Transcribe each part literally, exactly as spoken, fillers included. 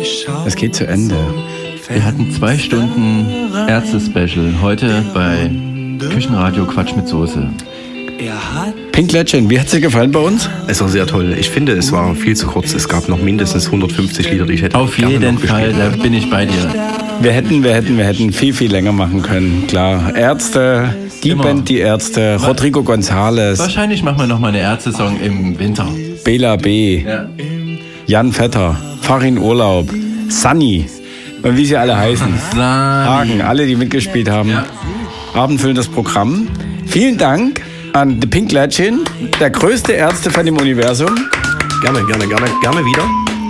Es geht zu Ende. Wir hatten zwei Stunden Ärzte-Special heute bei Küchenradio Quatsch mit Soße. Pink Legend, wie hat es dir gefallen bei uns? Es war sehr toll. Ich finde, es war viel zu kurz. Es gab noch mindestens hundertfünfzig Lieder, die ich hätte Auf gerne jeden noch Fall, gespielt. da bin ich bei dir. Wir hätten, wir hätten, wir hätten viel, viel länger machen können. Klar, Ärzte, die Immer. Band, die Ärzte, Rodrigo González, Wahrscheinlich machen wir noch mal eine Ärzte-Song im Winter. Bela B., Ja. Jan Vetter, Farin Urlaub, Sunny und wie sie alle heißen. Hagen, alle, die mitgespielt haben. Ja. Abendfüllendes Programm. Vielen Dank an The Pink Legend, der größte Ärztefan im Universum. Gerne, gerne, gerne, gerne wieder.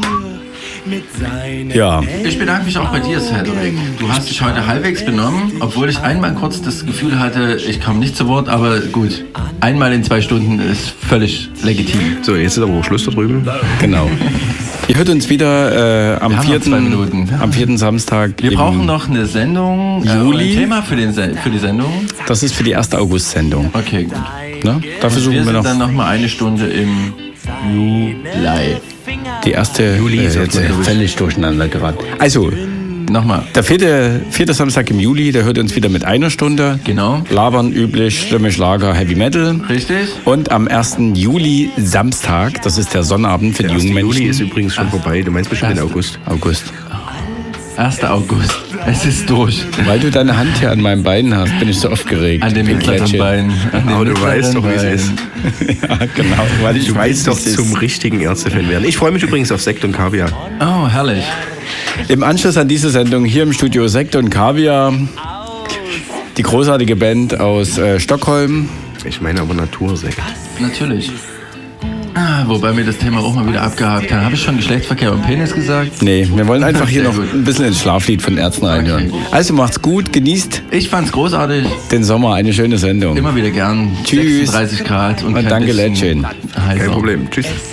Ja, Ich bedanke mich auch bei dir, Cedric. Du hast dich heute halbwegs benommen, obwohl ich einmal kurz das Gefühl hatte, ich komme nicht zu Wort, aber gut. Einmal in zwei Stunden ist völlig legitim. So, jetzt ist aber auch Schluss da drüben. genau. Ihr hört uns wieder äh, am, Wir haben noch zwei vierten, Minuten. am vierten Samstag. Wir im- brauchen noch eine Sendung, äh, Juli? ein Thema für, den Se- für die Sendung. Das ist für die erste August-Sendung. Okay, gut. Ne? Da versuchen Wir wir sind noch dann noch mal eine Stunde im Juli. die erste. Juli äh, ist jetzt auch gut. völlig durcheinander geraten. Also, Nochmal. der vierte, vierte Samstag im Juli, der hört uns wieder mit einer Stunde. Genau. Labern üblich, schlimme Schlager, Heavy Metal. Richtig? Und am ersten Juli, Samstag, das ist der Sonnabend für Der die erste jungen Juli ist Menschen. übrigens schon vorbei. Du meinst bestimmt den August. August. erster August. Es ist durch. Weil du deine Hand hier an meinem Bein hast, bin ich so aufgeregt. An dem Pink mittleren Legend. Bein. An dem Aber du mittleren weißt doch, wie es Bein. ist. Ja, genau. Weil ich Du weiß willst doch wie es zum ist. richtigen Ärztefan werden. Ich freue mich übrigens auf Sekt und Kaviar. Oh, herrlich. Im Anschluss an diese Sendung hier im Studio Sekt und Kaviar, die großartige Band aus äh, Stockholm. Ich meine aber Natursekt. Natürlich. Ah, wobei wir das Thema auch mal wieder abgehakt haben. Habe ich schon Geschlechtsverkehr und Penis gesagt? Nee, wir wollen einfach hier Sehr noch gut. ein bisschen ins Schlaflied von Ärzten reinhören. gut. Also macht's gut, genießt Ich fand's großartig. den Sommer, eine schöne Sendung. Immer wieder gern. Tschüss. sechsunddreißig Grad und, Und kein danke, bisschen Legend. heißer. Kein Problem. Tschüss.